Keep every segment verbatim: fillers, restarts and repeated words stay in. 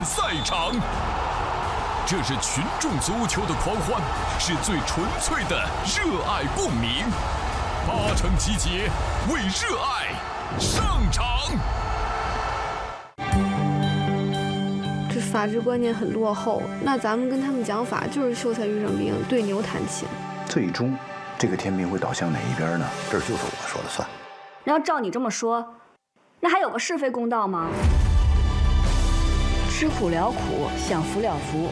赛场。这是群众足球的狂欢，是最纯粹的热爱共鸣。八成集结，为热爱上场。 这法治观念很落后，那咱们跟他们讲法就是秀才遇上兵，对牛弹琴。 最终，这个天平会倒向哪一边呢？这就是我说了算。 那要照你这么说，那还有个是非公道吗？吃苦了苦，享福了福，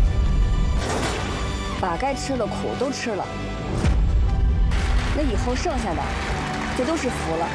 把该吃的苦都吃了，那以后剩下的就都是福了。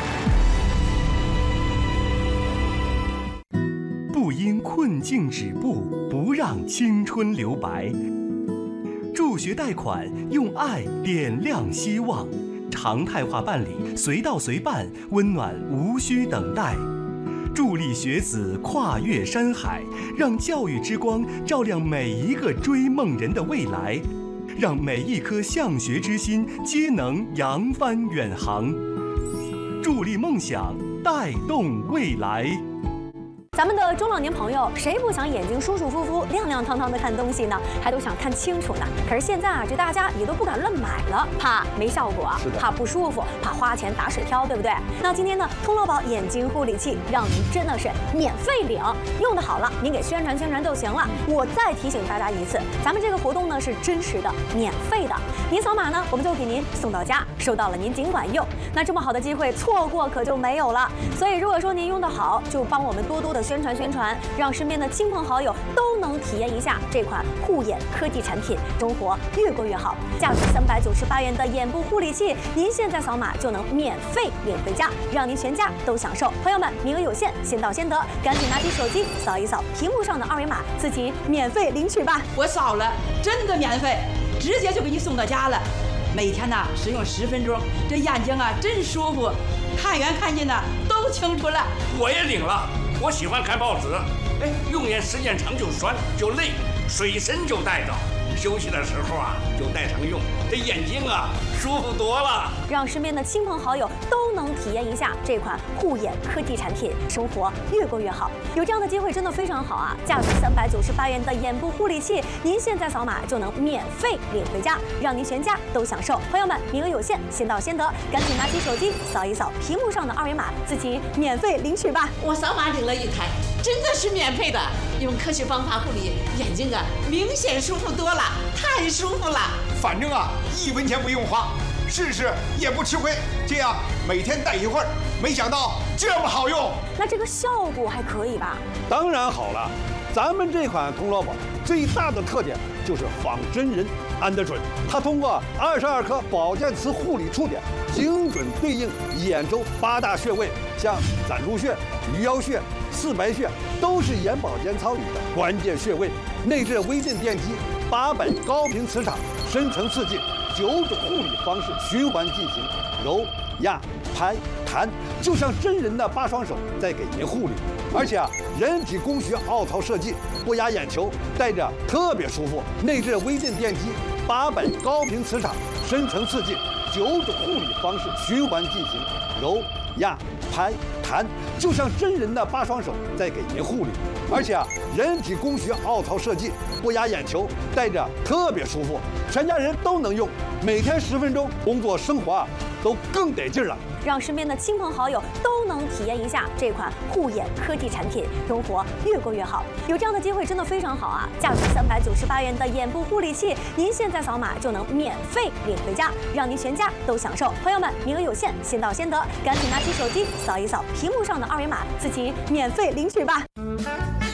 不因困境止步，不让青春留白。助学贷款，用爱点亮希望，常态化办理，随到随办，温暖无需等待。助力学子跨越山海，让教育之光照亮每一个追梦人的未来，让每一颗向学之心皆能扬帆远航。助力梦想，带动未来。 咱们的中老年朋友，谁不想眼睛舒舒服服、亮亮堂堂的看东西呢？还都想看清楚呢。可是现在啊，这大家也都不敢乱买了，怕没效果，怕不舒服，怕花钱打水漂，对不对？那今天呢，通乐宝眼睛护理器让您真的是免费领，用的好了，您给宣传宣传就行了。我再提醒大家一次，咱们这个活动呢是真实的、免费的，您扫码呢，我们就给您送到家，收到了您尽管用。那这么好的机会，错过可就没有了。所以如果说您用得好，就帮我们多多的宣传宣传，让身边的亲朋好友都能体验一下这款护眼科技产品，生活越过越好。价值三百九十八元的眼部护理器，您现在扫码就能免费领回家，让您全家都享受。朋友们，名额有限，先到先得，赶紧拿起手机扫一扫屏幕上的二维码，自己免费领取吧。 我扫了，真的免费，直接就给你送到家了。每天呢使用十分钟，这眼睛啊真舒服，看远看近呢都清楚了。 我也领了。我喜欢看报纸，哎，用眼时间长就酸就累，水参就带着，休息的时候啊就带上用，这眼睛啊舒服多了。 让身边的亲朋好友都能体验一下这款护眼科技产品，生活越过越好。有这样的机会真的非常好啊！价值三百九十八元的眼部护理器，您现在扫码就能免费领回家，让您全家都享受。朋友们，名额有限，先到先得，赶紧拿起手机扫一扫屏幕上的二维码，自己免费领取吧。 我扫码领了一台，真的是免费的，用科学方法护理眼睛啊，明显舒服多了，太舒服了。 反正啊，一分钱不用花，试试也不吃亏。这样每天戴一会儿，没想到这么好用。 那这个效果还可以吧？ 当然好了，咱们这款通乐宝最大的特点就是仿真人安得准。它通过二十二颗保健磁护理触点，精准对应眼周八大穴位，像攒竹穴、鱼腰穴、四白穴，都是眼保健操里的关键穴位。内置微震电机，八百高频磁场，深层刺激，九种护理方式循环进行，揉、压、拍、弹，就像真人的八双手在给您护理。而且啊，人体工学凹槽设计，不压眼球，戴着特别舒服。内置微震电机，八百高频磁场，深层刺激，九种护理方式循环进行，揉、压、拍、弹，就像真人的八双手在给您护理。而且啊，人体工学凹槽设计，不压眼球，戴着特别舒服，全家人都能用。每天十分钟，工作生活啊都更得劲了。 让身边的亲朋好友都能体验一下这款护眼科技产品，生活越过越好。有这样的机会真的非常好啊！价值三百九十八元的眼部护理器，您现在扫码就能免费领回家，让您全家都享受。朋友们，名额有限，先到先得，赶紧拿起手机扫一扫屏幕上的二维码，自己免费领取吧。